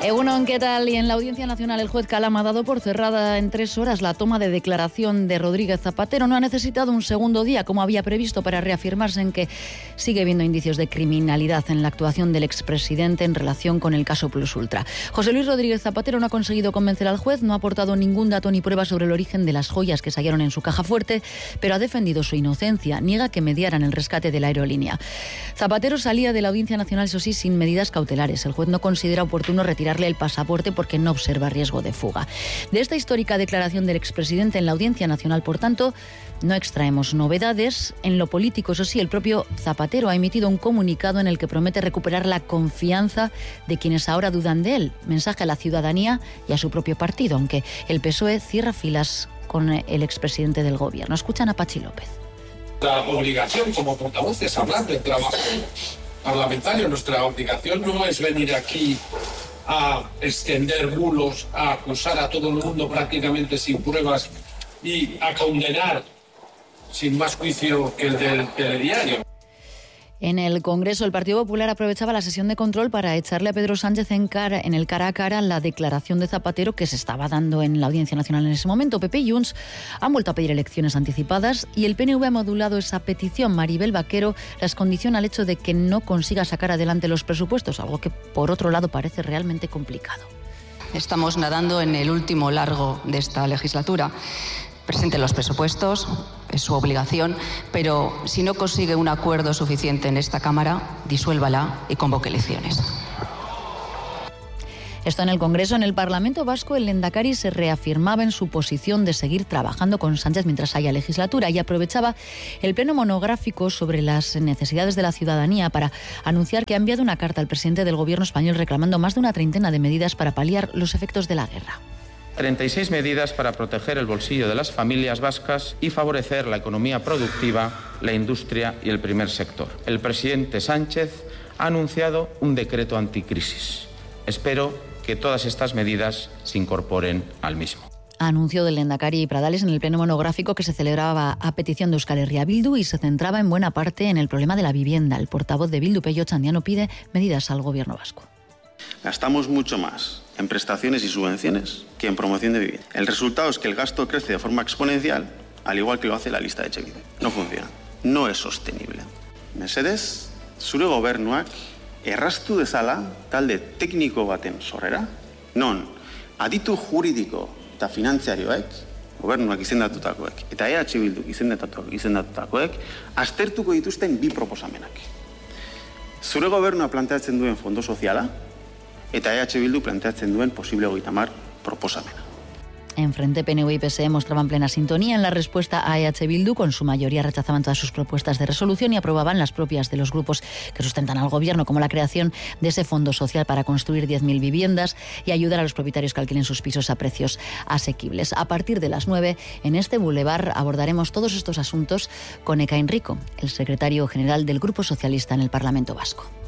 Egunon, ¿qué tal? Y en la Audiencia Nacional el juez Calam ha dado por cerrada en 3 horas la toma de declaración de Rodríguez Zapatero. No ha necesitado un segundo día, como había previsto, para reafirmarse en que sigue habiendo indicios de criminalidad en la actuación del expresidente en relación con el caso Plus Ultra. José Luis Rodríguez Zapatero no ha conseguido convencer al juez, no ha aportado ningún dato ni prueba sobre el origen de las joyas que se hallaron en su caja fuerte, pero ha defendido su inocencia, niega que mediaran el rescate de la aerolínea. Zapatero salía de la Audiencia Nacional, eso sí, sin medidas cautelares. El juez no considera oportuno retirarle el pasaporte porque no observa riesgo de fuga. De esta histórica declaración del expresidente en la Audiencia Nacional, por tanto, no extraemos novedades. En lo político, eso sí, el propio Zapatero ha emitido un comunicado en el que promete recuperar la confianza de quienes ahora dudan de él. Mensaje a la ciudadanía y a su propio partido, aunque el PSOE cierra filas con el expresidente del gobierno. Escuchan a Pachi López. La obligación como portavoz es hablar del trabajo parlamentario. Nuestra obligación no es venir aquí a extender bulos, a acusar a todo el mundo prácticamente sin pruebas y a condenar sin más juicio que el del telediario. En el Congreso, el Partido Popular aprovechaba la sesión de control para echarle a Pedro Sánchez en el cara a cara la declaración de Zapatero que se estaba dando en la Audiencia Nacional en ese momento. PP y Junts han vuelto a pedir elecciones anticipadas y el PNV ha modulado esa petición. Maribel Vaquero las condiciona al hecho de que no consiga sacar adelante los presupuestos, algo que por otro lado parece realmente complicado. Estamos nadando en el último largo de esta legislatura. Presente los presupuestos, es su obligación, pero si no consigue un acuerdo suficiente en esta Cámara, disuélvala y convoque elecciones. Esto en el Congreso. En el Parlamento Vasco, el Lehendakari se reafirmaba en su posición de seguir trabajando con Sánchez mientras haya legislatura y aprovechaba el pleno monográfico sobre las necesidades de la ciudadanía para anunciar que ha enviado una carta al presidente del Gobierno español reclamando más de una treintena de medidas para paliar los efectos de la guerra. 36 medidas para proteger el bolsillo de las familias vascas y favorecer la economía productiva, la industria y el primer sector. El presidente Sánchez ha anunciado un decreto anticrisis. Espero que todas estas medidas se incorporen al mismo. Anuncio del Lehendakari Pradales en el pleno monográfico que se celebraba a petición de Euskal Herria Bildu y se centraba en buena parte en el problema de la vivienda. El portavoz de Bildu, Pello Txandiano, pide medidas al gobierno vasco. Gastamos mucho más en prestaciones y subvenciones que en promoción de vivienda. El resultado es que el gasto crece de forma exponencial, al igual que lo hace la lista de Etxebide. No funciona. No es sostenible. Mesedez, zure gobernuak erraztu dezala talde tekniko baten sorrera, non aditu juridiko eta finantziarioek, gobernuak izendatutakoek, eta EH Bilduk izendatutakoek, aztertuko dituzten 2 proposamenak. Zure gobernua planteatzen duen fondo soziala, eta EH Bildu planteatzen duen posible 30 proposamena. En frente, PNV y PSE mostraban plena sintonía en la respuesta a EH Bildu. Con su mayoría rechazaban todas sus propuestas de resolución y aprobaban las propias de los grupos que sustentan al gobierno, como la creación de ese fondo social para construir 10.000 viviendas y ayudar a los propietarios que alquilen sus pisos a precios asequibles. A partir de las 9, en este bulevar abordaremos todos estos asuntos con Ekain Rico, el secretario general del Grupo Socialista en el Parlamento Vasco.